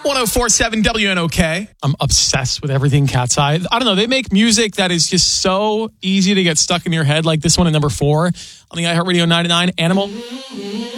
104.7 WNOK. I'm obsessed with everything Cat's Eye. I don't know. They make music that is just so easy to get stuck in your head, like this one at number 4 on the iHeartRadio 99, Animal.